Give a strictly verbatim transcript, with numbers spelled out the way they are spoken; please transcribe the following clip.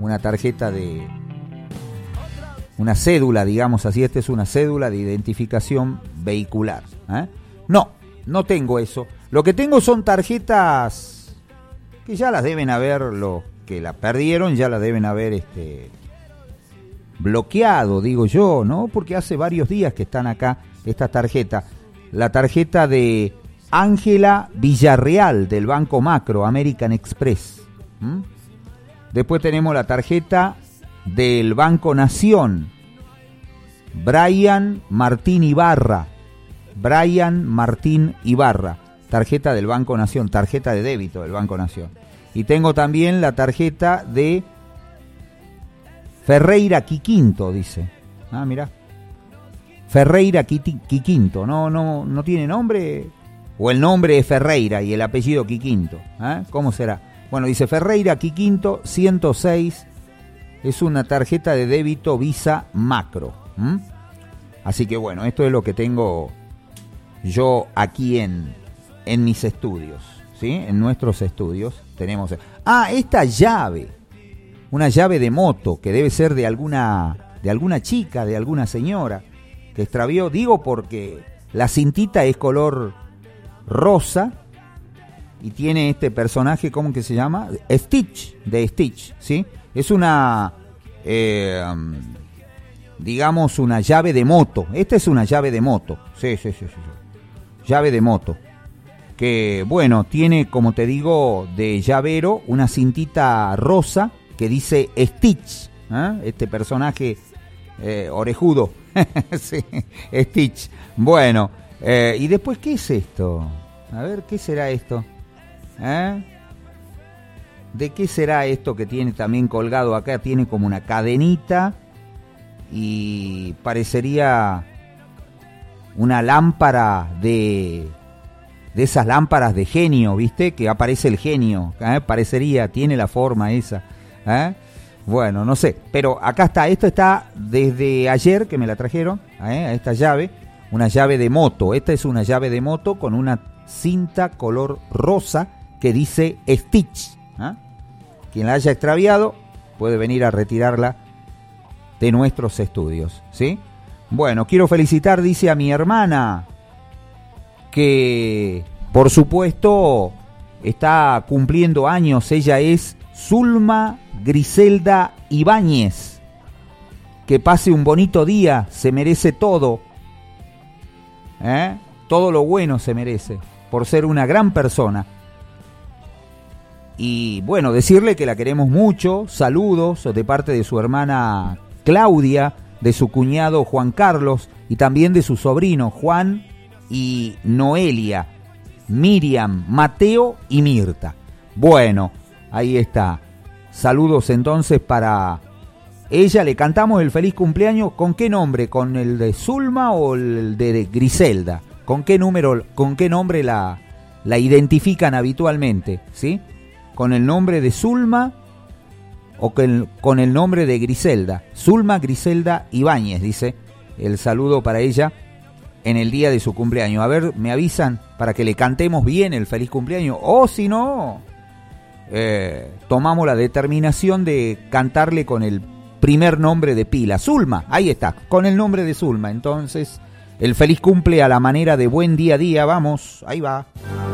una tarjeta de... una cédula, digamos así, esta es una cédula de identificación vehicular. ¿eh? No, no tengo eso. Lo que tengo son tarjetas que ya las deben haber, los que la perdieron, ya las deben haber este, bloqueado, digo yo, ¿no? Porque hace varios días que están acá estas tarjetas. La tarjeta de Ángela Villarreal, del Banco Macro, American Express. ¿Mm? Después tenemos la tarjeta del Banco Nación, Brian Martín Ibarra. Brian Martín Ibarra, tarjeta del Banco Nación, tarjeta de débito del Banco Nación. Y tengo también la tarjeta de Ferreira Quiquinto, dice. Ah, mirá. Ferreira Quiquinto, no, no, no tiene nombre, o el nombre es Ferreira y el apellido Quiquinto. ¿Eh? ¿Cómo será? Bueno, dice Ferreira Quiquinto ciento seis, es una tarjeta de débito Visa Macro. ¿Mm? Así que bueno, esto es lo que tengo yo aquí en, en mis estudios, ¿sí? En nuestros estudios tenemos... Ah, esta llave, una llave de moto que debe ser de alguna, de alguna chica, de alguna señora que extravió, digo porque la cintita es color rosa y tiene este personaje, ¿cómo que se llama? Stitch, de Stitch, ¿sí? Es una... Eh, digamos una llave de moto. Esta es una llave de moto. Sí, sí, sí, sí. Llave de moto. Que, bueno, tiene, como te digo, de llavero una cintita rosa que dice Stitch. ¿eh? Este personaje eh, orejudo. Sí, Stitch. Bueno, eh, ¿y después qué es esto? A ver, ¿qué será esto? ¿Eh? ¿De qué será esto que tiene también colgado acá? Tiene como una cadenita y parecería una lámpara de, de esas lámparas de genio, ¿viste? Que aparece el genio, ¿eh? Parecería, tiene la forma esa. ¿eh? Bueno, no sé, pero acá está, esto está desde ayer que me la trajeron, ¿eh? Esta llave, una llave de moto. Esta es una llave de moto con una cinta color rosa que dice Stitch. ¿eh? Quien la haya extraviado puede venir a retirarla de nuestros estudios, ¿sí? Bueno, quiero felicitar, dice, a mi hermana, que por supuesto está cumpliendo años. Ella es Zulma Griselda Ibáñez. Que pase un bonito día, se merece todo. ¿Eh? Todo lo bueno se merece, por ser una gran persona. Y bueno, decirle que la queremos mucho, saludos de parte de su hermana Claudia, de su cuñado Juan Carlos y también de su sobrino Juan y Noelia, Miriam, Mateo y Mirta. Bueno, ahí está. Saludos entonces para ella. Le cantamos el feliz cumpleaños. ¿Con qué nombre? ¿Con el de Zulma o el de Griselda? ¿Con qué número, con qué nombre la, la identifican habitualmente? ¿Sí? ¿Con el nombre de Zulma o con, con el nombre de Griselda? Zulma Griselda Ibáñez, dice el saludo para ella en el día de su cumpleaños. A ver, me avisan para que le cantemos bien el feliz cumpleaños, o si no, eh, tomamos la determinación de cantarle con el primer nombre de pila, Zulma, ahí está, con el nombre de Zulma. Entonces, el feliz cumple a la manera de buen día a día, vamos, ahí va.